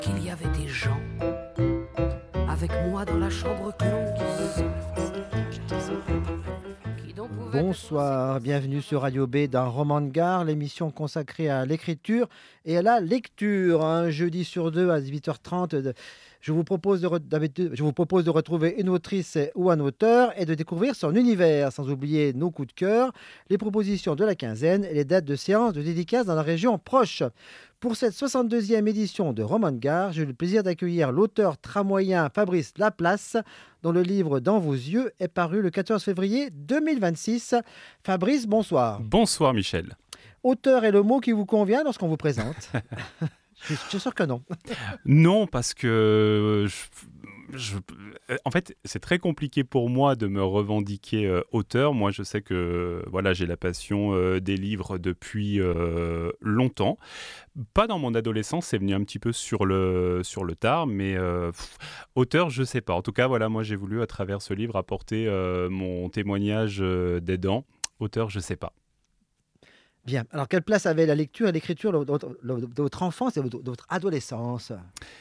qu'il y avait des gens avec moi dans la chambre close. Bonsoir, bienvenue sur Radio B dans Roman de Gare, l'émission consacrée à l'écriture et à la lecture. Un jeudi sur deux à 18h30, je vous propose de retrouver une autrice ou un auteur et de découvrir son univers, sans oublier nos coups de cœur, les propositions de la quinzaine et les dates de séances de dédicaces dans la région proche. Pour cette 62e édition de Roman de Gare, j'ai le plaisir d'accueillir l'auteur tramoyen Fabrice Laplace, dont le livre Dans vos yeux est paru le 14 février 2026. Fabrice, bonsoir. Bonsoir Michel. Auteur est le mot qui vous convient lorsqu'on vous présente. Je suis sûr que non. Non, parce que en fait, c'est très compliqué pour moi de me revendiquer auteur. Moi, je sais que voilà, j'ai la passion des livres depuis longtemps. Pas dans mon adolescence, c'est venu un petit peu sur le tard, mais auteur, je sais pas. En tout cas, voilà, moi, j'ai voulu à travers ce livre apporter mon témoignage d'aidant. Auteur, je sais pas. Bien. Alors, quelle place avait la lecture et l'écriture de votre enfance et de votre adolescence ?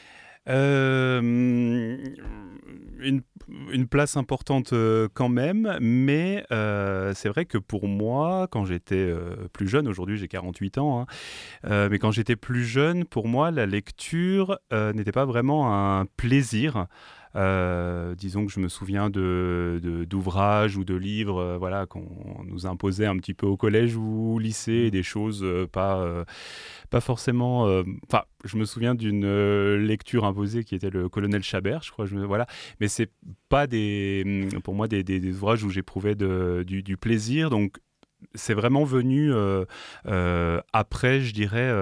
Une place importante quand même, mais c'est vrai que pour moi, quand j'étais plus jeune, aujourd'hui j'ai 48 ans, mais quand j'étais plus jeune, pour moi, la lecture n'était pas vraiment un plaisir. Disons que je me souviens d'ouvrages ou de livres voilà, qu'on nous imposait un petit peu au collège ou au lycée, des choses pas forcément... Enfin, je me souviens d'une lecture imposée qui était le Colonel Chabert, je crois. Voilà. Mais c'est pas pour moi des ouvrages où j'éprouvais du plaisir. Donc, c'est vraiment venu après, je dirais...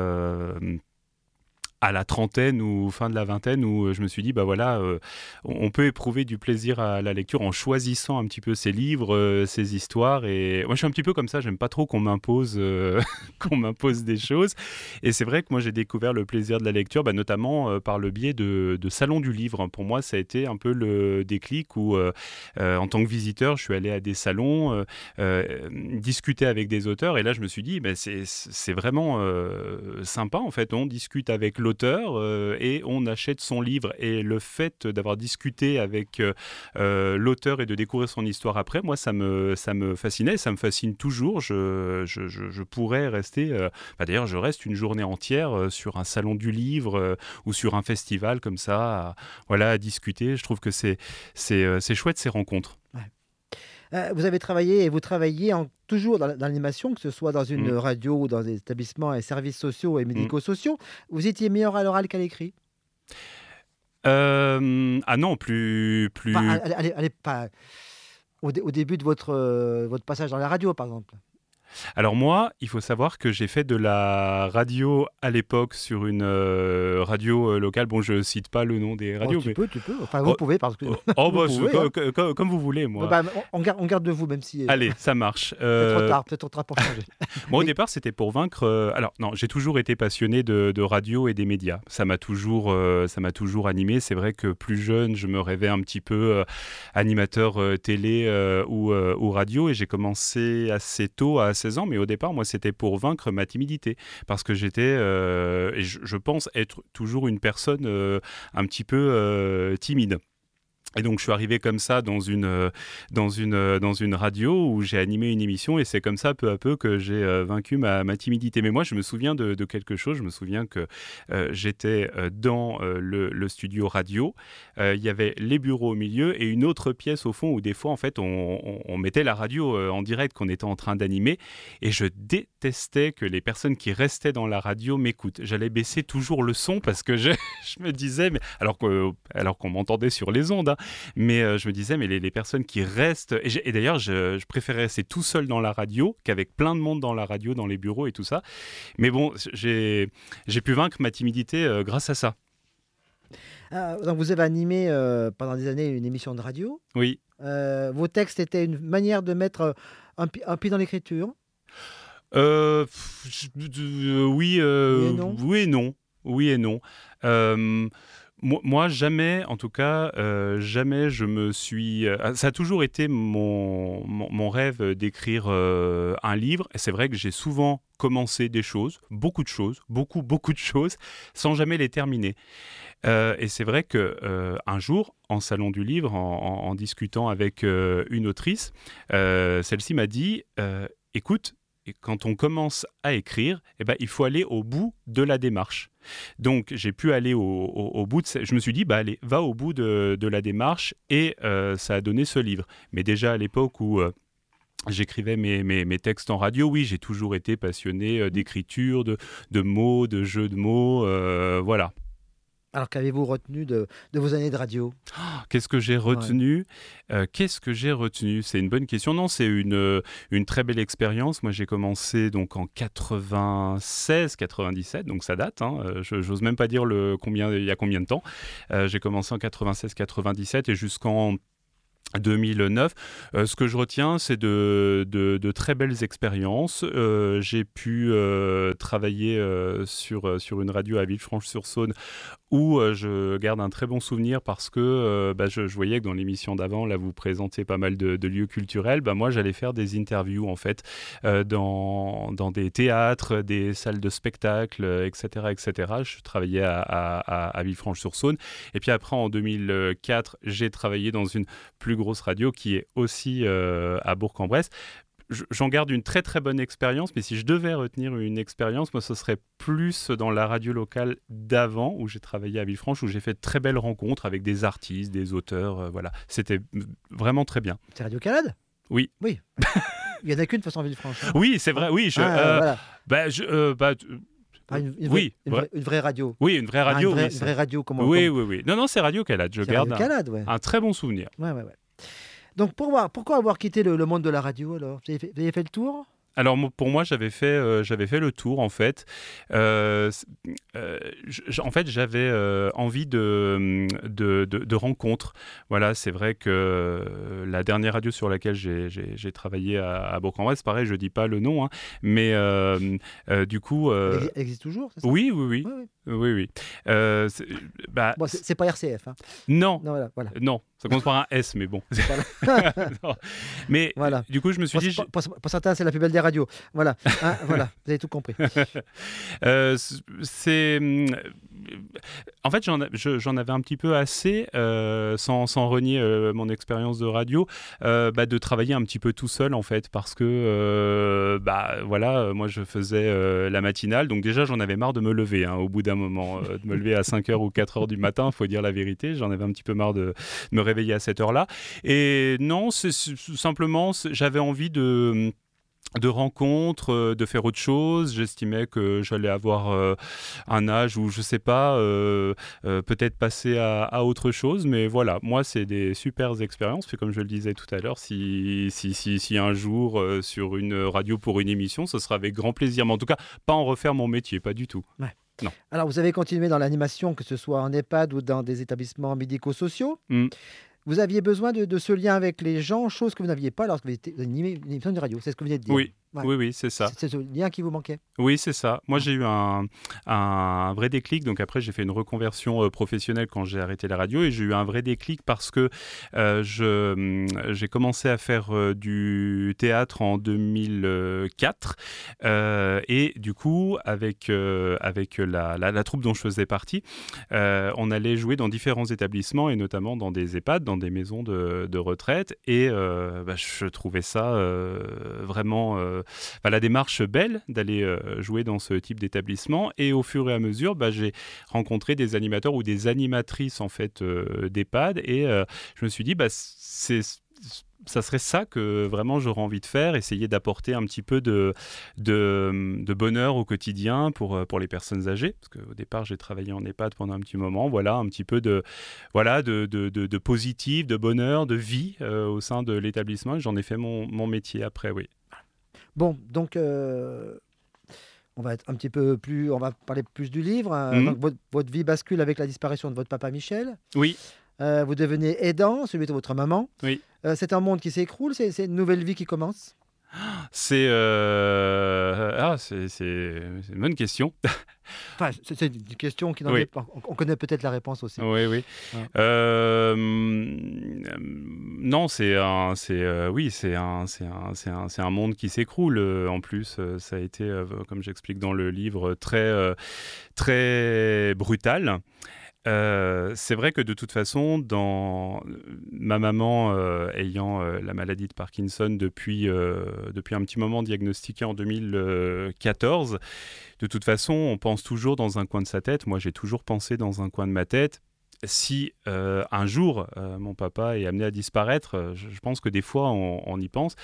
à la trentaine ou fin de la vingtaine, où je me suis dit, bah voilà, on peut éprouver du plaisir à la lecture en choisissant un petit peu ses livres, ses histoires. Et moi, je suis un petit peu comme ça, j'aime pas trop qu'on m'impose, qu'on m'impose des choses. Et c'est vrai que moi, j'ai découvert le plaisir de la lecture, notamment par le biais de salons du livre. Pour moi, ça a été un peu le déclic où, en tant que visiteur, je suis allé à des salons, discuter avec des auteurs. Et là, je me suis dit, c'est vraiment sympa, en fait. On discute avec l'auteur et on achète son livre, et le fait d'avoir discuté avec l'auteur et de découvrir son histoire après, moi ça me fascinait, ça me fascine toujours. Je pourrais rester d'ailleurs je reste une journée entière sur un salon du livre ou sur un festival comme ça à discuter. Je trouve que c'est chouette, ces rencontres. Ouais. Vous avez travaillé et vous travaillez toujours dans l'animation, que ce soit dans une radio ou dans des établissements et services sociaux et médico-sociaux. Vous étiez meilleur à l'oral qu'à l'écrit ? Non, plus... Enfin, allez, pas au début de votre passage dans la radio, par exemple. Alors moi, il faut savoir que j'ai fait de la radio à l'époque sur une radio locale. Bon, je cite pas le nom des radios. Tu peux. Enfin, vous pouvez, parce que... Comme vous voulez, moi. On garde de vous, même si... Allez, ça marche. Peut-être trop tard pour changer. Moi, au départ, c'était pour vaincre... Alors, non, j'ai toujours été passionné de radio et des médias. Ça m'a toujours animé. C'est vrai que plus jeune, je me rêvais un petit peu animateur télé ou radio. Et j'ai commencé assez tôt, à 16 ans, mais au départ, moi, c'était pour vaincre ma timidité, parce que j'étais, et je pense être toujours une personne un petit peu timide. Et donc, je suis arrivé comme ça dans une radio où j'ai animé une émission, et c'est comme ça, peu à peu, que j'ai vaincu ma timidité. Mais moi, je me souviens de quelque chose. Je me souviens que j'étais dans le studio radio. Il y avait les bureaux au milieu et une autre pièce au fond où, des fois, en fait, on mettait la radio en direct qu'on était en train d'animer. Et je détestais que les personnes qui restaient dans la radio m'écoutent. J'allais baisser toujours le son parce que je me disais, mais, alors qu'on m'entendait sur les ondes, mais je me disais, mais les personnes qui restent... Et d'ailleurs, je préférais rester tout seul dans la radio qu'avec plein de monde dans la radio, dans les bureaux et tout ça. Mais bon, j'ai pu vaincre ma timidité grâce à ça. Donc vous avez animé pendant des années une émission de radio. Oui. Vos textes étaient une manière de mettre un pied dans l'écriture. Oui et non. Oui et non. Moi, jamais, en tout cas, jamais je me suis... ça a toujours été mon rêve d'écrire un livre. Et c'est vrai que j'ai souvent commencé des choses, beaucoup de choses, beaucoup de choses, sans jamais les terminer. Et c'est vrai qu'un jour, en salon du livre, en discutant avec une autrice, celle-ci m'a dit écoute, quand on commence à écrire, eh ben, il faut aller au bout de la démarche. Donc, j'ai pu aller au bout de... Je me suis dit, allez, va au bout de la démarche, et ça a donné ce livre. Mais déjà, à l'époque où... j'écrivais mes textes en radio, oui, j'ai toujours été passionné d'écriture, de mots, de jeux de mots, voilà. Alors, qu'avez-vous retenu de vos années de radio ? Qu'est-ce que j'ai retenu ? C'est une bonne question. Non, c'est une très belle expérience. Moi, j'ai commencé donc en 96-97, donc ça date. J'ose même pas dire il y a combien de temps. J'ai commencé en 96-97 et jusqu'en 2009. Ce que je retiens, c'est de très belles expériences. J'ai pu travailler sur une radio à Villefranche-sur-Saône où je garde un très bon souvenir parce que je voyais que dans l'émission d'avant, là, vous présentiez pas mal de lieux culturels. Moi, j'allais faire des interviews, en fait, dans des théâtres, des salles de spectacle, etc., etc. Je travaillais à Villefranche-sur-Saône. Et puis après, en 2004, j'ai travaillé dans une plus grosse radio qui est aussi à Bourg-en-Bresse. J'en garde une très très bonne expérience, mais si je devais retenir une expérience, moi ce serait plus dans la radio locale d'avant, où j'ai travaillé à Villefranche, où j'ai fait de très belles rencontres avec des artistes, des auteurs, voilà. C'était vraiment très bien. C'est Radio-Canada ? Oui. Oui. Il n'y en a qu'une de façon Villefranche. Oui, c'est vrai, oui. Voilà. Oui, une vraie radio. Oui, une vraie radio. Une vraie radio, comment ? Oui. Non, c'est Radio-Canada. Je garde un très bon souvenir. Ouais. Donc, pourquoi avoir quitté le monde de la radio, alors ? Vous avez fait le tour ? Alors pour moi, j'avais fait le tour, en fait. En fait, j'avais envie de rencontres. Voilà, c'est vrai que la dernière radio sur laquelle j'ai travaillé à Bourg-en-Bresse, pareil, je dis pas le nom, mais du coup... Elle existe toujours, c'est ça ? Oui. C'est pas RCF. Non. Voilà. Non, ça commence par un S, mais bon. Non. Mais voilà. Du coup, je me suis dit... Pour certains, c'est la plus belle des radios. Voilà, voilà, vous avez tout compris. En fait, j'en avais un petit peu assez, sans renier mon expérience de radio, de travailler un petit peu tout seul, en fait, parce que moi je faisais la matinale, donc déjà j'en avais marre de me lever au bout d'un moment, de me lever à 5h ou 4h du matin, il faut dire la vérité, j'en avais un petit peu marre de me réveiller à cette heure-là. Et non, c'est simplement, j'avais envie de rencontres, de faire autre chose. J'estimais que j'allais avoir un âge où, je sais pas, peut-être passer à autre chose. Mais voilà, moi, c'est des super expériences. Puis comme je le disais tout à l'heure, si un jour, sur une radio pour une émission, ce sera avec grand plaisir. Mais en tout cas, pas en refaire mon métier, pas du tout. Ouais. Non. Alors, vous avez continué dans l'animation, que ce soit en EHPAD ou dans des établissements médico-sociaux. Vous aviez besoin de ce lien avec les gens, chose que vous n'aviez pas lorsque vous étiez animé une émission de radio. C'est ce que vous venez de dire. Oui. Ouais. Oui, c'est ça. C'est ce lien qui vous manquait. Oui, c'est ça. Moi, j'ai eu un vrai déclic. Donc après, j'ai fait une reconversion professionnelle quand j'ai arrêté la radio. Et j'ai eu un vrai déclic parce que j'ai commencé à faire du théâtre en 2004. Et du coup, avec la troupe dont je faisais partie, on allait jouer dans différents établissements et notamment dans des EHPAD, dans des maisons de retraite. Et je trouvais ça vraiment... la démarche belle d'aller jouer dans ce type d'établissement, et au fur et à mesure j'ai rencontré des animateurs ou des animatrices en fait d'EHPAD, et je me suis dit ça serait ça que vraiment j'aurais envie de faire, essayer d'apporter un petit peu de bonheur au quotidien pour les personnes âgées, parce qu'au départ j'ai travaillé en EHPAD pendant un petit moment, voilà, un petit peu de positif, de bonheur, de vie au sein de l'établissement, et j'en ai fait mon métier après, oui. Bon, donc on va être un petit peu plus, on va parler plus du livre. Donc, votre vie bascule avec la disparition de votre papa Michel. Oui. Vous devenez aidant, celui de votre maman. Oui. C'est un monde qui s'écroule, c'est une nouvelle vie qui commence. C'est une bonne question. Enfin, c'est une question qui n'en Oui. est pas. On connaît peut-être la réponse aussi. Oui, oui. Ouais. Non, c'est un monde qui s'écroule. En plus, ça a été, comme j'explique dans le livre, très brutal. C'est vrai que de toute façon, ma maman ayant la maladie de Parkinson depuis un petit moment, diagnostiquée en 2014, de toute façon, on pense toujours dans un coin de sa tête. Moi, j'ai toujours pensé dans un coin de ma tête. Si un jour mon papa est amené à disparaître, je pense que des fois on y pense.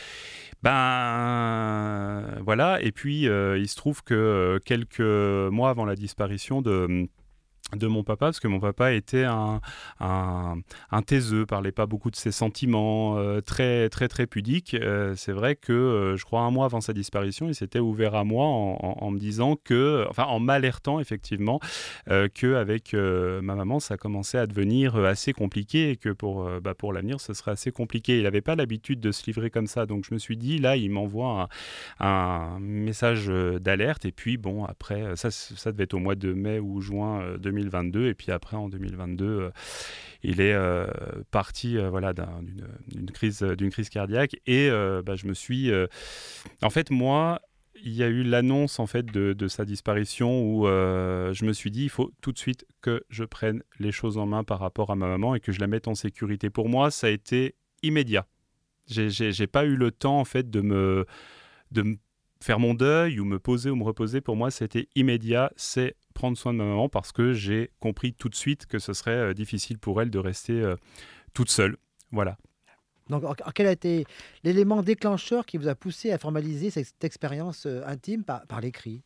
Ben voilà. Et puis il se trouve que quelques mois avant la disparition de mon papa, parce que mon papa était un taiseux, parlait pas beaucoup de ses sentiments, très très très pudique. C'est vrai que je crois un mois avant sa disparition, il s'était ouvert à moi en me disant en m'alertant effectivement qu'avec ma maman, ça commençait à devenir assez compliqué et que pour l'avenir, ce serait assez compliqué. Il n'avait pas l'habitude de se livrer comme ça, donc je me suis dit, là, il m'envoie un message d'alerte, et puis bon, après, ça devait être au mois de mai ou juin 2022, et puis après, en 2022, il est parti d'une crise cardiaque, et je me suis... En fait, moi... Il y a eu l'annonce en fait de sa disparition où je me suis dit il faut tout de suite que je prenne les choses en main par rapport à ma maman et que je la mette en sécurité. Pour moi, ça a été immédiat. J'ai pas eu le temps en fait de me faire mon deuil ou me poser ou me reposer. Pour moi, c'était immédiat. C'est prendre soin de ma maman parce que j'ai compris tout de suite que ce serait difficile pour elle de rester toute seule. Voilà. Donc, quel a été l'élément déclencheur qui vous a poussé à formaliser cette expérience intime par l'écrit?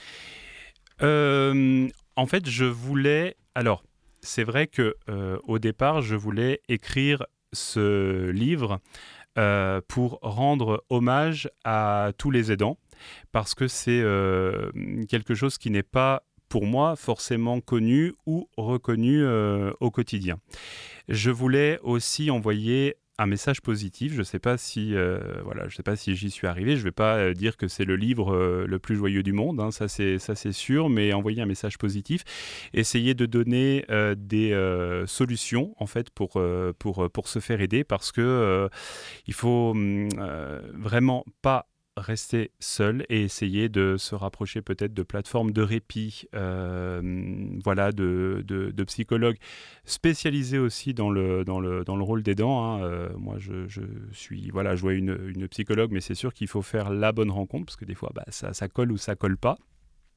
En fait, je voulais... Alors, c'est vrai que au départ, je voulais écrire ce livre pour rendre hommage à tous les aidants, parce que c'est quelque chose qui n'est pas, pour moi, forcément connu ou reconnu au quotidien. Je voulais aussi envoyer un message positif. Je ne sais pas si j'y suis arrivé. Je ne vais pas dire que c'est le livre le plus joyeux du monde, hein, ça c'est sûr, mais envoyer un message positif, essayer de donner des solutions en fait pour se faire aider, parce que il faut vraiment pas rester seul et essayer de se rapprocher peut-être de plateformes de répit, de psychologues spécialisés aussi dans le rôle d'aidant. Moi, je vois une psychologue, mais c'est sûr qu'il faut faire la bonne rencontre, parce que des fois, ça colle ou ça colle pas.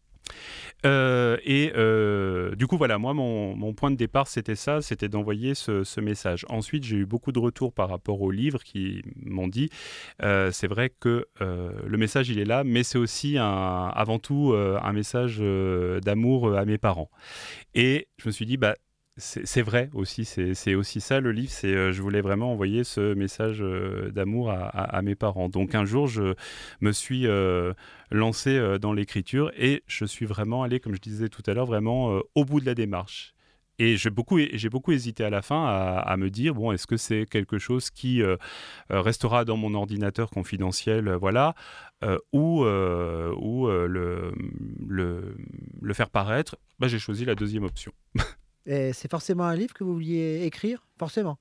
Du coup, voilà, moi, mon point de départ, c'était ça, c'était d'envoyer ce message. Ensuite, j'ai eu beaucoup de retours par rapport au livre qui m'ont dit, c'est vrai que le message, il est là, mais c'est aussi avant tout un message d'amour à mes parents. Et je me suis dit, c'est vrai aussi, c'est aussi ça le livre, je voulais vraiment envoyer ce message d'amour à mes parents. Donc un jour, je me suis lancé dans l'écriture et je suis vraiment allé, comme je disais tout à l'heure, vraiment au bout de la démarche. Et j'ai beaucoup hésité à la fin à me dire, bon, est-ce que c'est quelque chose qui restera dans mon ordinateur confidentiel, ou le faire paraître. J'ai choisi la deuxième option. Et c'est forcément un livre que vous vouliez écrire? Forcément.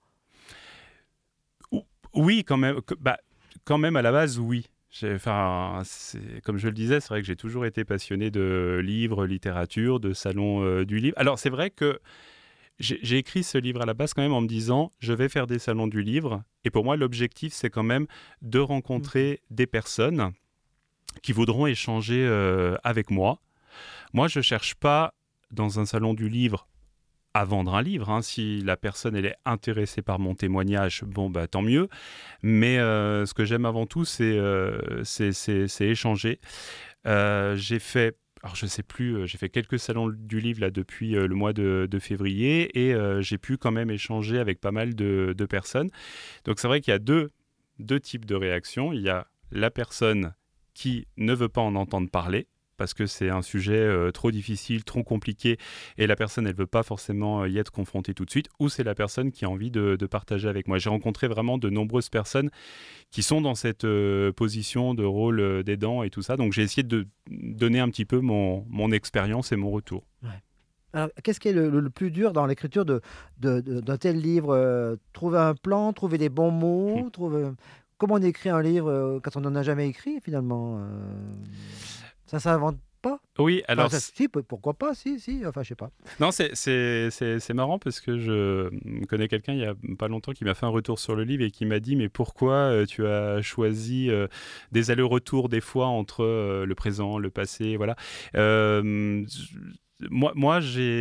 Oui, quand même. Quand même, à la base, oui. Comme je le disais, c'est vrai que j'ai toujours été passionné de livres, littérature, de salons du livre. Alors, c'est vrai que j'ai écrit ce livre à la base quand même en me disant, je vais faire des salons du livre. Et pour moi, l'objectif, c'est quand même de rencontrer des personnes qui voudront échanger avec moi. Moi, je ne cherche pas dans un salon du livre à vendre un livre, hein. Si la personne elle est intéressée par mon témoignage, tant mieux. Mais ce que j'aime avant tout, c'est échanger. J'ai fait, alors je sais plus, j'ai fait quelques salons du livre là depuis le mois de février, et j'ai pu quand même échanger avec pas mal de personnes. Donc c'est vrai qu'il y a deux types de réactions. Il y a la personne qui ne veut pas en entendre parler, parce que c'est un sujet trop difficile, trop compliqué, et la personne, elle veut pas forcément y être confrontée tout de suite, ou c'est la personne qui a envie de partager avec moi. J'ai rencontré vraiment de nombreuses personnes qui sont dans cette position de rôle d'aidant et tout ça, donc j'ai essayé de donner un petit peu mon expérience et mon retour. Ouais. Alors, qu'est-ce qui est le plus dur dans l'écriture d'un tel livre? Trouver un plan, trouver les bons mots, comment on écrit un livre quand on n'en a jamais écrit finalement? Ça s'invente pas? Oui, alors... Enfin, si, pourquoi pas? Si, enfin, je sais pas. Non, c'est marrant parce que je connais quelqu'un il y a pas longtemps qui m'a fait un retour sur le livre et qui m'a dit mais pourquoi tu as choisi des allers-retours des fois entre le présent, le passé, voilà. Moi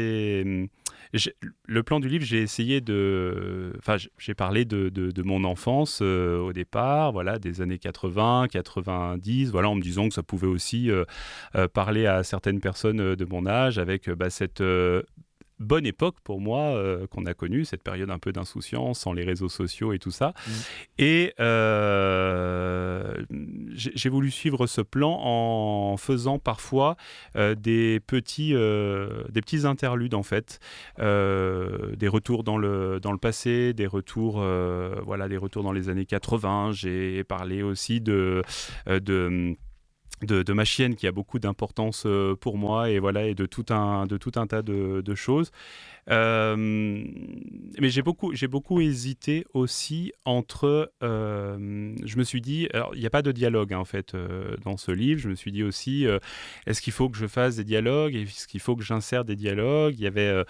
le plan du livre, j'ai essayé j'ai parlé de mon enfance au départ, voilà, des années 80, 90, voilà, en me disant que ça pouvait aussi parler à certaines personnes de mon âge avec cette bonne époque pour moi qu'on a connue, cette période un peu d'insouciance sans les réseaux sociaux et tout ça. Et j'ai voulu suivre ce plan en faisant parfois des petits interludes en fait, des retours dans le passé, des retours dans les années 80. J'ai parlé aussi de ma chienne qui a beaucoup d'importance pour moi et voilà, et de tout un tas de choses. Mais j'ai beaucoup hésité aussi entre... je me suis dit... Alors, il n'y a pas de dialogue en fait dans ce livre. Je me suis dit aussi, est-ce qu'il faut que je fasse des dialogues? Est-ce qu'il faut que j'insère des dialogues? Il y avait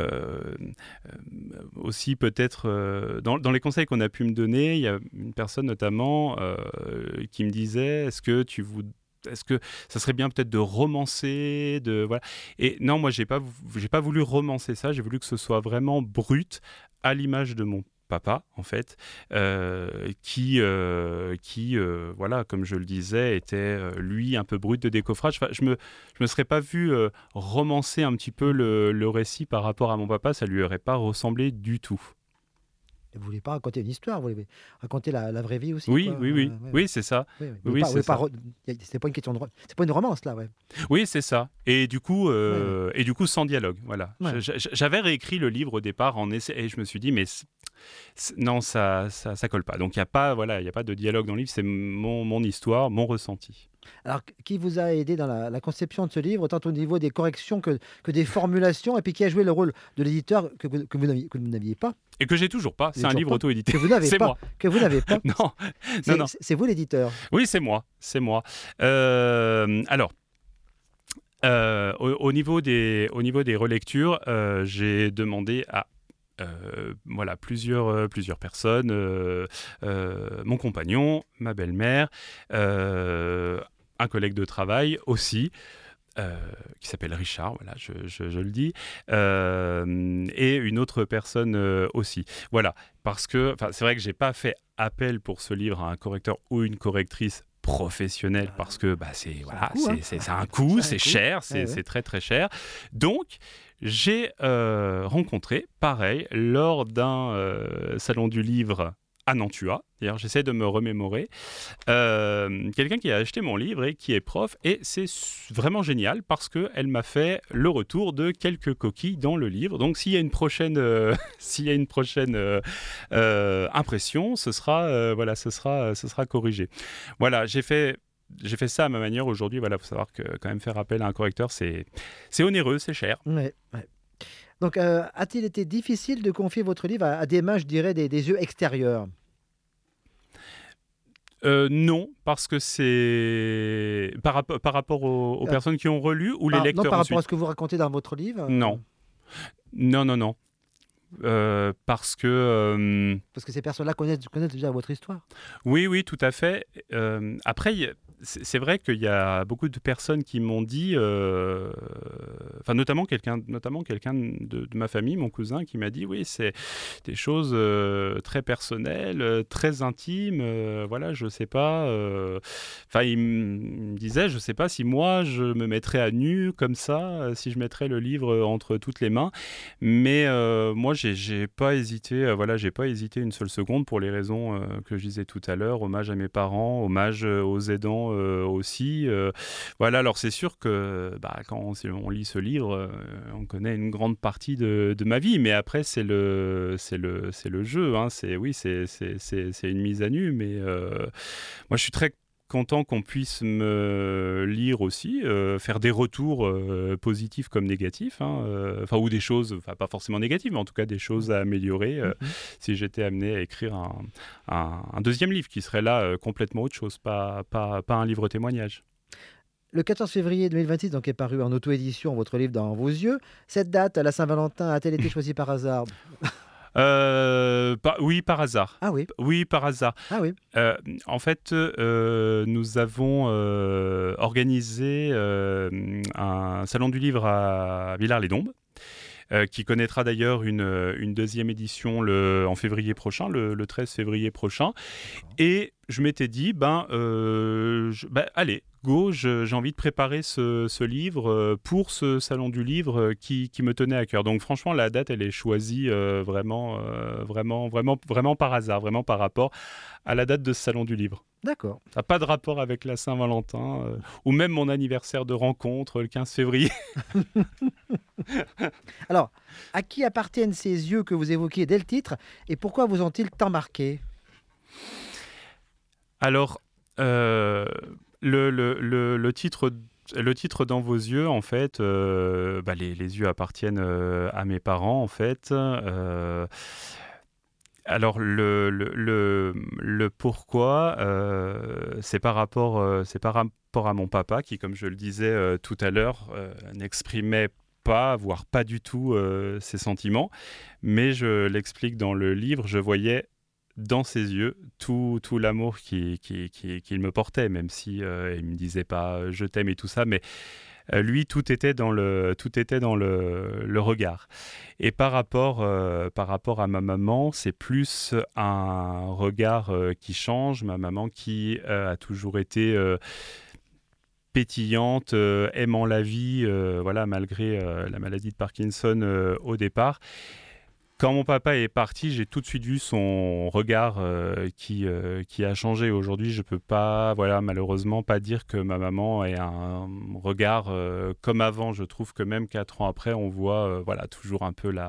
aussi peut-être... dans les conseils qu'on a pu me donner, il y a une personne notamment qui me disait, est-ce que ça serait bien peut-être de romancer, voilà. Et non, moi j'ai pas voulu romancer ça, j'ai voulu que ce soit vraiment brut, à l'image de mon papa en fait, qui voilà, comme je le disais, était lui un peu brut de décoffrage. Enfin, je me serais pas vu romancer un petit peu le récit par rapport à mon papa, ça lui aurait pas ressemblé du tout. Vous ne voulez pas raconter une histoire, vous voulez raconter la vraie vie aussi, Oui, quoi. oui, c'est ça. Oui, c'est ça. C'est pas une question c'est pas une romance là, ouais. Oui, c'est ça. Et du coup, sans dialogue, voilà. Ouais. J'avais réécrit le livre au départ en essai et je me suis dit mais non, ça colle pas. Donc il y a pas de dialogue dans le livre, c'est mon histoire, mon ressenti. Alors, qui vous a aidé dans la conception de ce livre, tant au niveau des corrections que des formulations, et puis qui a joué le rôle de l'éditeur que vous n'aviez pas? Et que j'ai toujours pas. C'est un livre auto-édité. Que vous n'avez c'est pas. moi. Que vous n'avez pas. Non. C'est vous l'éditeur. Oui, c'est moi. Alors. Au niveau des relectures, j'ai demandé à plusieurs personnes, mon compagnon, ma belle-mère, un collègue de travail aussi, qui s'appelle Richard, voilà, je le dis, et une autre personne aussi. Voilà, parce que c'est vrai que j'ai pas fait appel pour ce livre à un correcteur ou une correctrice professionnelle parce que c'est un coût, c'est cher, c'est très très cher. Donc j'ai rencontré, pareil, lors d'un salon du livre à Nantua, d'ailleurs j'essaie de me remémorer, quelqu'un qui a acheté mon livre et qui est prof, et c'est vraiment génial parce qu'elle m'a fait le retour de quelques coquilles dans le livre. Donc s'il y a une prochaine, impression, ce sera corrigé. Voilà, j'ai fait ça à ma manière aujourd'hui. Voilà, faut savoir que quand même faire appel à un correcteur, c'est onéreux, c'est cher. Ouais. Donc, a-t-il été difficile de confier votre livre à des mains, je dirais, des yeux extérieurs? Non, parce que c'est par rapport aux personnes qui ont relu ou les lecteurs. Non, par ensuite. rapport à ce que vous racontez dans votre livre. Non. Parce que ces personnes-là connaissent déjà votre histoire. Oui, tout à fait. Après, c'est vrai qu'il y a beaucoup de personnes qui m'ont dit, notamment quelqu'un de ma famille, mon cousin, qui m'a dit oui, c'est des choses très personnelles, très intimes. Voilà, je sais pas. Il me disait, je sais pas si moi je me mettrais à nu comme ça, si je mettrais le livre entre toutes les mains. Mais moi, j'ai pas hésité. J'ai pas hésité une seule seconde pour les raisons que je disais tout à l'heure. Hommage à mes parents, hommage aux aidants aussi. Voilà, alors c'est sûr que quand on lit ce livre, on connaît une grande partie de ma vie, mais après c'est le jeu, hein. C'est une mise à nu, mais moi je suis très content qu'on puisse me lire aussi, faire des retours positifs comme négatifs, hein, ou des choses, pas forcément négatives, mais en tout cas des choses à améliorer si j'étais amené à écrire un deuxième livre qui serait là complètement autre chose, pas un livre témoignage. Le 14 février 2026 donc, est paru en auto-édition votre livre Dans vos yeux. Cette date, la Saint-Valentin, a-t-elle été choisie par hasard? Oui, par hasard. Ah oui. Oui, par hasard. Ah oui. En fait, nous avons organisé un salon du livre à Villars-les-Dombes, qui connaîtra d'ailleurs une deuxième édition en février prochain, le 13 février prochain. Et je m'étais dit, allez, go, j'ai envie de préparer ce livre pour ce salon du livre qui me tenait à cœur. Donc franchement, la date, elle est choisie vraiment par hasard, vraiment par rapport à la date de ce salon du livre. D'accord. Ça n'a pas de rapport avec la Saint-Valentin ou même mon anniversaire de rencontre, le 15 février. Alors, à qui appartiennent ces yeux que vous évoquiez dès le titre et pourquoi vous ont-ils tant marqué? Alors, le titre Dans vos yeux, en fait, les yeux appartiennent à mes parents, en fait. Alors, le pourquoi, c'est par rapport à mon papa qui, comme je le disais tout à l'heure, n'exprimait pas, voire pas du tout ses sentiments. Mais je l'explique dans le livre, je voyais dans ses yeux tout l'amour qu'il me portait, même si il me disait pas je t'aime et tout ça, mais lui tout était dans le regard. Et par rapport à ma maman, c'est plus un regard qui change. Ma maman qui a toujours été pétillante, aimant la vie, malgré la maladie de Parkinson au départ. Quand mon papa est parti, j'ai tout de suite vu son regard qui a changé. Aujourd'hui, je ne peux pas, malheureusement, pas dire que ma maman ait un regard comme avant. Je trouve que même 4 ans après, on voit toujours un peu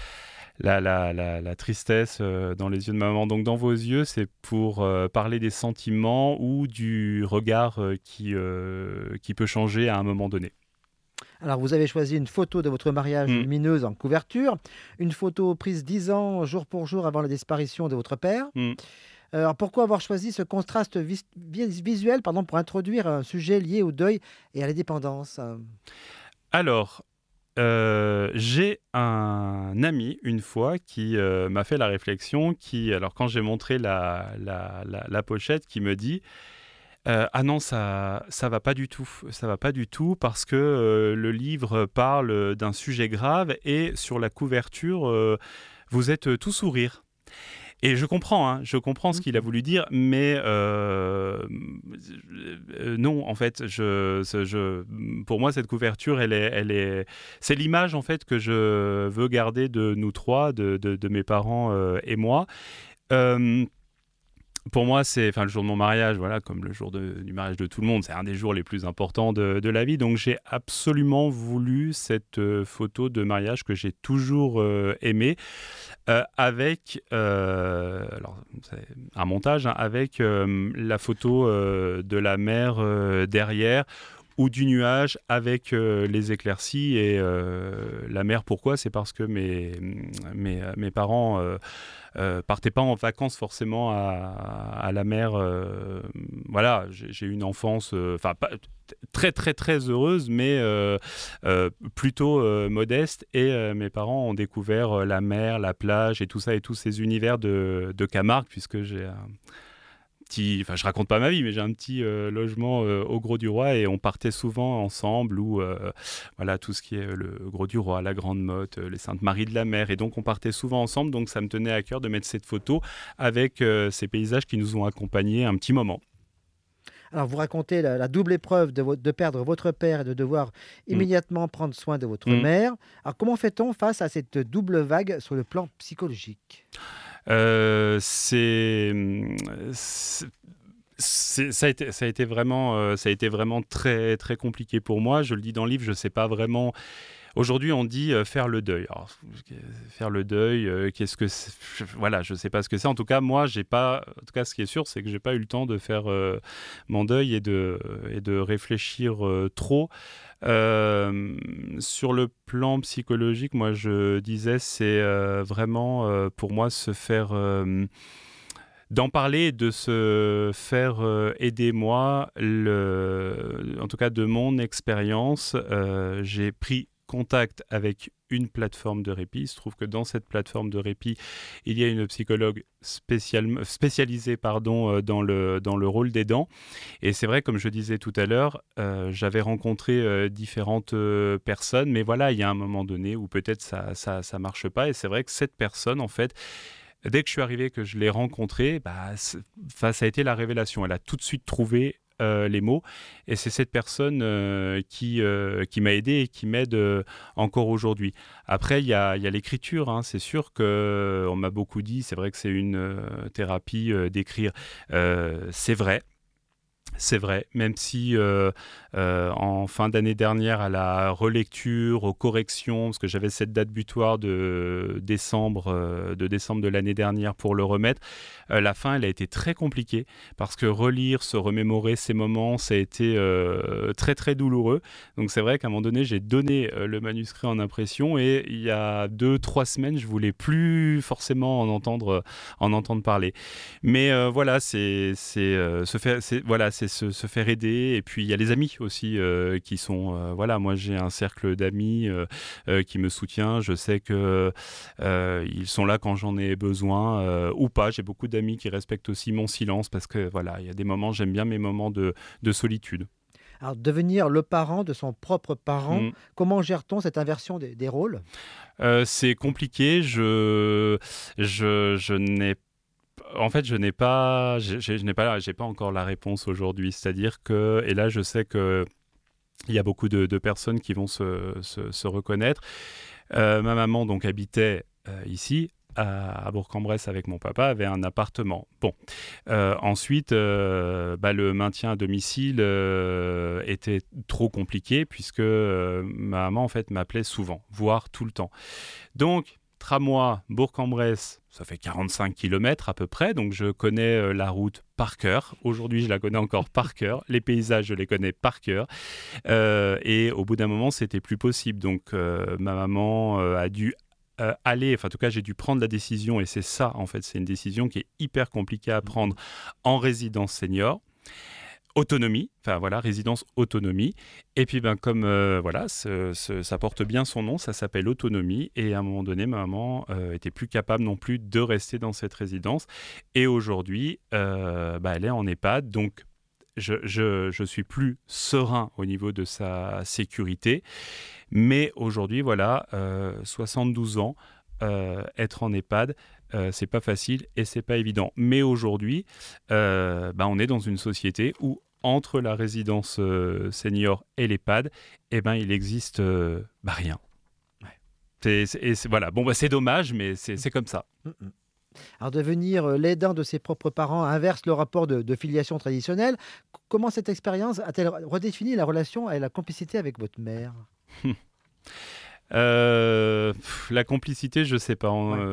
la tristesse dans les yeux de ma maman. Donc, Dans vos yeux, c'est pour parler des sentiments ou du regard qui peut changer à un moment donné. Alors, vous avez choisi une photo de votre mariage lumineuse en couverture, une photo prise 10 ans, jour pour jour, avant la disparition de votre père. Alors, pourquoi avoir choisi ce contraste visuel pour introduire un sujet lié au deuil et à la dépendance? Alors, j'ai un ami, une fois, qui m'a fait la réflexion, alors quand j'ai montré la pochette, qui me dit... ah non, ça va pas du tout parce que le livre parle d'un sujet grave et sur la couverture, vous êtes tout sourire. Et je comprends ce qu'il a voulu dire, mais non, en fait, pour moi, cette couverture, c'est l'image en fait que je veux garder de nous trois, de mes parents et moi. Pour moi, c'est le jour de mon mariage, comme le jour du mariage de tout le monde, c'est un des jours les plus importants de la vie. Donc, j'ai absolument voulu cette photo de mariage que j'ai toujours aimée, avec c'est un montage, avec la photo de la mer derrière, ou du nuage avec les éclaircies et la mer. Pourquoi ? C'est parce que mes parents partaient pas en vacances forcément à la mer. J'ai eu une enfance pas très très très heureuse, mais plutôt modeste, et mes parents ont découvert la mer, la plage et tout ça, et tous ces univers de Camargue, puisque j'ai je raconte pas ma vie, mais j'ai un petit logement au Grau-du-Roi, et on partait souvent ensemble, ou tout ce qui est le Grau-du-Roi, la Grande Motte, les Saintes-Maries de la Mer, et donc on partait souvent ensemble. Donc ça me tenait à cœur de mettre cette photo avec ces paysages qui nous ont accompagnés un petit moment. Alors, vous racontez la double épreuve de perdre votre père et de devoir immédiatement prendre soin de votre mère. Alors, comment fait-on face à cette double vague sur le plan psychologique ? Ça a été vraiment très, très compliqué pour moi. Je le dis dans le livre, je ne sais pas vraiment. Aujourd'hui, on dit faire le deuil. Alors, faire le deuil, qu'est-ce que c'est ? Voilà, je ne sais pas ce que c'est. En tout cas, moi, j'ai pas. En tout cas, ce qui est sûr, c'est que j'ai pas eu le temps de faire mon deuil et de réfléchir trop. Sur le plan psychologique, moi, je disais, c'est vraiment pour moi se faire. D'en parler et de se faire aider moi, en tout cas de mon expérience, j'ai pris contact avec une plateforme de répit. Il se trouve que dans cette plateforme de répit, il y a une psychologue spécialisée dans le rôle d'aidant. Et c'est vrai, comme je disais tout à l'heure, j'avais rencontré différentes personnes, mais voilà, il y a un moment donné où peut-être ça marche pas. Et c'est vrai que cette personne, en fait, dès que je suis arrivé, que je l'ai rencontrée, ça a été la révélation. Elle a tout de suite trouvé les mots. Et c'est cette personne qui m'a aidé et qui m'aide encore aujourd'hui. Après, il y a l'écriture. Hein. C'est sûr qu'on m'a beaucoup dit, c'est vrai que c'est une thérapie d'écrire. C'est vrai. C'est vrai, même si en fin d'année dernière, à la relecture, aux corrections, parce que j'avais cette date butoir de décembre de l'année dernière pour le remettre, la fin, elle a été très compliquée, parce que relire, se remémorer ces moments, ça a été très très douloureux. Donc c'est vrai qu'à un moment donné, j'ai donné le manuscrit en impression, et il y a 2-3 semaines, je voulais plus forcément en entendre parler. Mais voilà, c'est se faire aider. Et puis il y a les amis aussi qui sont voilà, moi j'ai un cercle d'amis qui me soutient. Je sais que ils sont là quand j'en ai besoin ou pas. J'ai beaucoup d'amis qui respectent aussi mon silence, parce que voilà, il y a des moments, j'aime bien mes moments de solitude. Alors, devenir le parent de son propre parent, comment gère-t-on cette inversion des rôles ? C'est compliqué. Je n'ai En fait, j'ai pas encore la réponse aujourd'hui. C'est-à-dire que, et là, je sais que il y a beaucoup de personnes qui vont se reconnaître. Ma maman donc habitait ici, à Bourg-en-Bresse, avec mon papa, avait un appartement. Bon, ensuite, le maintien à domicile était trop compliqué, puisque ma maman en fait m'appelait souvent, voire tout le temps. Donc tramway Bourg-en-Bresse, ça fait 45 km à peu près, donc je connais la route par cœur. Aujourd'hui, je la connais encore par cœur. Les paysages, je les connais par cœur. Et au bout d'un moment, c'était plus possible. Donc, ma maman a dû aller, enfin en tout cas, j'ai dû prendre la décision, et c'est ça, en fait, c'est une décision qui est hyper compliquée à prendre en résidence senior. Autonomie, enfin voilà, résidence autonomie. Et puis comme voilà, ça porte bien son nom, ça s'appelle autonomie. Et à un moment donné, ma maman était plus capable non plus de rester dans cette résidence. Et aujourd'hui, elle est en EHPAD, donc je suis plus serein au niveau de sa sécurité. Mais aujourd'hui, voilà, 72 ans, être en EHPAD, c'est pas facile et c'est pas évident. Mais aujourd'hui, on est dans une société où, entre la résidence senior et l'EHPAD, il existe rien. Ouais. Voilà. Bon, c'est dommage, mais c'est comme ça. Alors, devenir l'aidant de ses propres parents inverse le rapport de filiation traditionnelle. Comment cette expérience a-t-elle redéfini la relation et la complicité avec votre mère ? La complicité, je sais pas.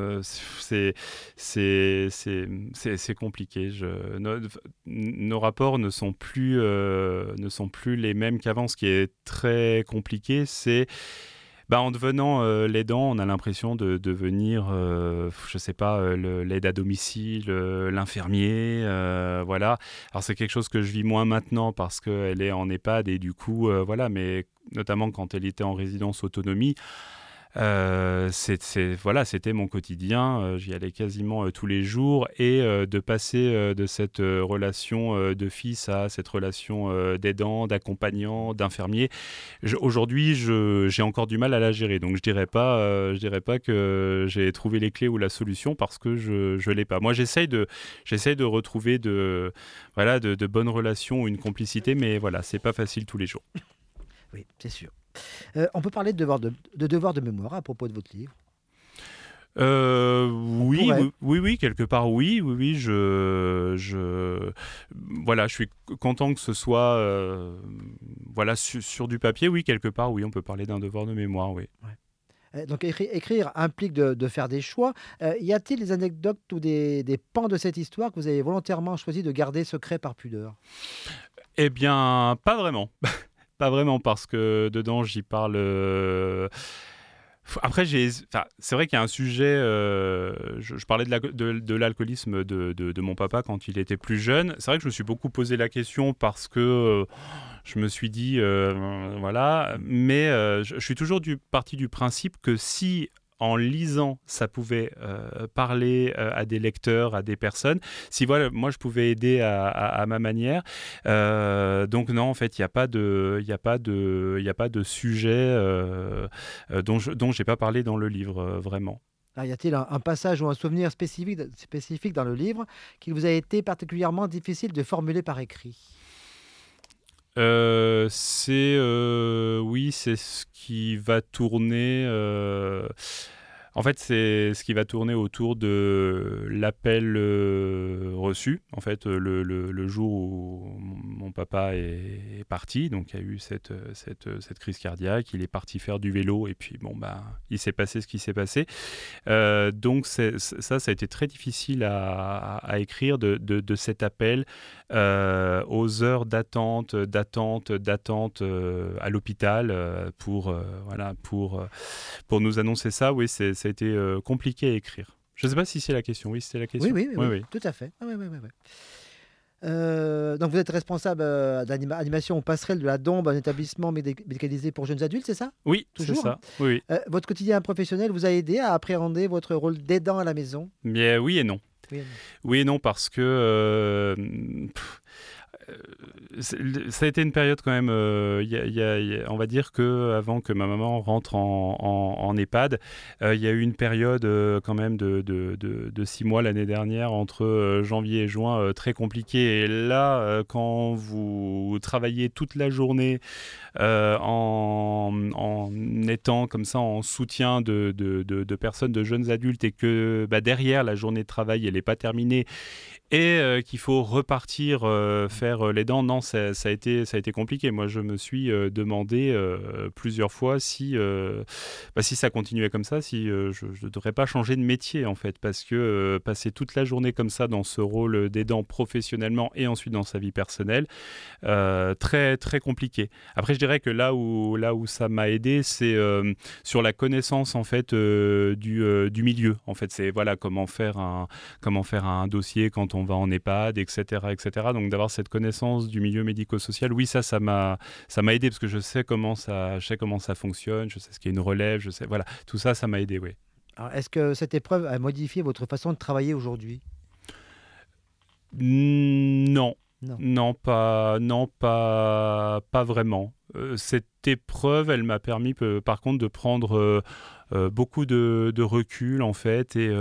C'est compliqué. Nos rapports ne sont plus les mêmes qu'avant. Ce qui est très compliqué, c'est en devenant l'aidant, on a l'impression de devenir, je sais pas, l'aide à domicile, l'infirmier, voilà. Alors c'est quelque chose que je vis moins maintenant parce qu'elle est en EHPAD et du coup, voilà, mais notamment quand elle était en résidence autonomie, c'était mon quotidien. J'y allais quasiment tous les jours, et de passer de cette relation de fils à cette relation d'aidant, d'accompagnant, d'infirmier. Aujourd'hui, j'ai encore du mal à la gérer. Donc je dirais pas que j'ai trouvé les clés ou la solution, parce que je l'ai pas. Moi, j'essaye de retrouver de bonnes relations ou une complicité, mais voilà, c'est pas facile tous les jours. Oui, c'est sûr. On peut parler de devoir de mémoire à propos de votre livre ? Oui, oui, quelque part, oui, voilà, je suis content que ce soit, voilà, sur du papier, oui, quelque part, oui, on peut parler d'un devoir de mémoire, oui. Ouais. Donc écrire implique de faire des choix. Y a-t-il des anecdotes ou des pans de cette histoire que vous avez volontairement choisi de garder secret par pudeur? Eh bien, pas vraiment. Pas vraiment, parce que dedans, j'y parle. Après, c'est vrai qu'il y a un sujet. Je parlais de l'alcoolisme de mon papa quand il était plus jeune. C'est vrai que je me suis beaucoup posé la question parce que je me suis dit, voilà. Mais je suis toujours parti du principe que si en lisant, ça pouvait parler à des lecteurs, à des personnes. Si voilà, moi je pouvais aider à ma manière. Donc non, en fait, il n'y a pas de sujet dont j'ai pas parlé dans le livre vraiment. Y a-t-il un passage ou un souvenir spécifique dans le livre qui vous a été particulièrement difficile de formuler par écrit? Oui, c'est ce qui va tourner. En fait, c'est ce qui va tourner autour de l'appel reçu. En fait, le jour où mon papa est parti, donc il y a eu cette crise cardiaque. Il est parti faire du vélo et puis bon bah, il s'est passé ce qui s'est passé. Donc ça a été très difficile à écrire de cet appel aux heures d'attente à l'hôpital pour nous annoncer ça. Oui, ça a été compliqué à écrire. Je ne sais pas si c'est la question. Oui, c'était la question. Oui, tout à fait. Ah, oui. Donc vous êtes responsable d'animation au Passerelle de la Dombe, un établissement médicalisé pour jeunes adultes, c'est ça? Oui, toujours, c'est ça. Oui. Votre quotidien professionnel vous a aidé à appréhender votre rôle d'aidant à la maison? Bien, oui et non. Oui et non, parce que ça a été une période quand même, on va dire qu'avant que ma maman rentre en EHPAD, il y a eu une période quand même de 6 mois l'année dernière, entre janvier et juin, très compliquée. Et là, quand vous travaillez toute la journée en étant comme ça en soutien de personnes, de jeunes adultes, et que derrière, la journée de travail, elle n'est pas terminée, et qu'il faut repartir faire les dents, non, ça a été compliqué. Moi, je me suis demandé plusieurs fois si ça continuait comme ça, si je ne devrais pas changer de métier, en fait, parce que passer toute la journée comme ça dans ce rôle d'aidant professionnellement et ensuite dans sa vie personnelle, très, très compliqué. Après, je dirais que là où ça m'a aidé, c'est sur la connaissance, en fait, du milieu. En fait, c'est voilà, comment faire un dossier quand on va en EHPAD, etc. Donc d'avoir cette connaissance du milieu médico-social, oui, ça m'a aidé, parce que je sais comment ça fonctionne, je sais ce qu'est une relève, je sais, voilà, tout ça m'a aidé, oui. Alors, est-ce que cette épreuve a modifié votre façon de travailler aujourd'hui? Non, pas vraiment. Cette épreuve, elle m'a permis par contre de prendre beaucoup de recul, en fait, et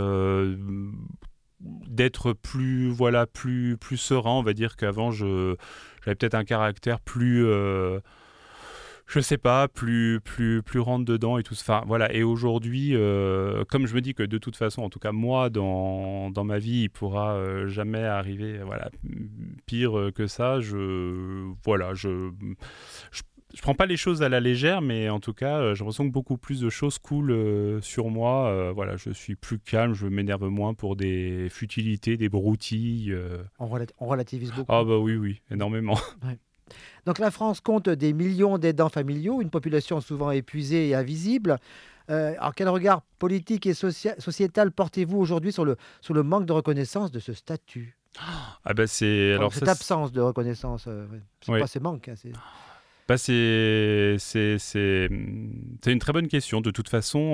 d'être plus serein. On va dire qu'avant, j'avais peut-être un caractère plus je sais pas, plus rentre dedans et tout. Enfin, voilà. Et aujourd'hui, comme je me dis que de toute façon, en tout cas moi, dans ma vie, il pourra jamais arriver, voilà, pire que ça. Je prends pas les choses à la légère, mais en tout cas, j'ai l'impression que beaucoup plus de choses coulent sur moi. Voilà, je suis plus calme, je m'énerve moins pour des futilités, des broutilles. On relativise beaucoup. Ah bah oui, énormément. Ouais. Donc la France compte des millions d'aidants familiaux, une population souvent épuisée et invisible. Alors quel regard politique et sociétal portez-vous aujourd'hui sur le manque de reconnaissance de ce statut? Ah bah c'est alors cette absence de reconnaissance, c'est pas ce manque. C'est une très bonne question. De toute façon,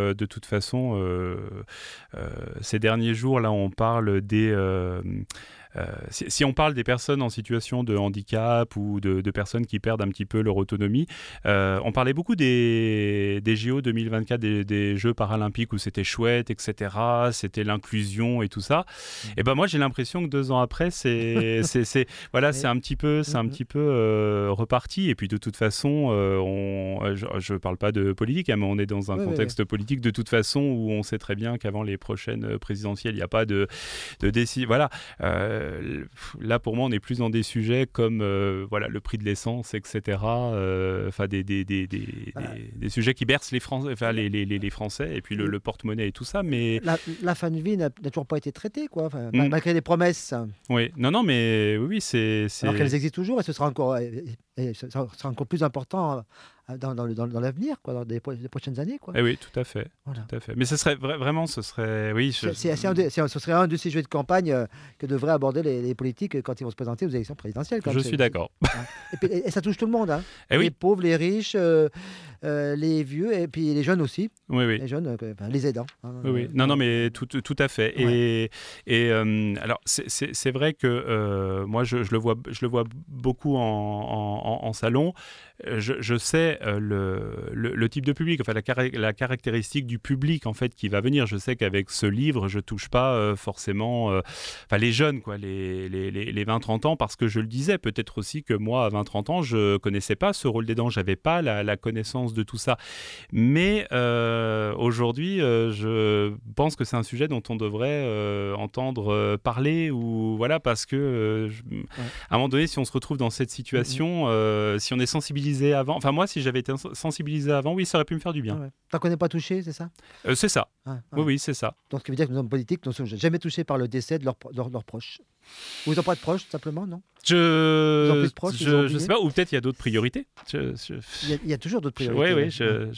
ces derniers jours là, on parle si on parle des personnes en situation de handicap ou de personnes qui perdent un petit peu leur autonomie, on parlait beaucoup des JO 2024, des Jeux paralympiques où c'était chouette, etc. C'était l'inclusion et tout ça. Et ben moi j'ai l'impression que 2 ans après c'est un petit peu reparti. Et puis de toute façon, je parle pas de politique, hein, mais on est dans un contexte politique de toute façon où on sait très bien qu'avant les prochaines présidentielles, il n'y a pas de décision. Voilà. Là pour moi on est plus dans des sujets comme le prix de l'essence, etc. Des sujets qui bercent les Français et puis le porte-monnaie et tout ça. Mais la fin de vie n'a toujours pas été traitée, quoi. Malgré les promesses. Oui, non, mais oui, c'est. Alors qu'elles existent toujours et ce sera encore plus important dans l'avenir, quoi, dans les prochaines années, quoi. Eh oui, tout à fait. Voilà. Tout à fait. Mais ce serait vraiment, ce serait. Oui, ce serait un de ces sujets de campagne que devraient aborder les politiques quand ils vont se présenter aux élections présidentielles. Je suis d'accord. Et ça touche tout le monde, hein. Eh les pauvres, les riches, les vieux et puis les jeunes aussi. Oui. Les jeunes, les aidants. Hein, oui. Non, mais tout à fait. Ouais. Et alors, c'est vrai que moi, je le vois beaucoup en salon. Je sais le type de public, enfin la caractéristique du public en fait qui va venir. Je sais qu'avec ce livre, je touche pas forcément les jeunes, quoi, les 20-30 ans, parce que je le disais, peut-être aussi que moi à 20-30 ans, je connaissais pas ce rôle d'aidant, j'avais pas la connaissance de tout ça. Mais aujourd'hui, je pense que c'est un sujet dont on devrait entendre parler, ou voilà, parce que à un moment donné, si on se retrouve dans cette situation, si on est sensibilisé avant, enfin moi si j'avais été sensibilisé avant, oui, ça aurait pu me faire du bien. T'en connais pas touché, c'est ça? C'est ça. Oui, c'est ça. Donc ce qui veut dire que nos hommes politiques ne sont jamais touchés par le décès de leurs proches. Ou ils n'ont pas de proches, tout simplement, non? Je sais pas, ou peut-être il y a d'autres priorités. Il y a toujours d'autres priorités. Oui,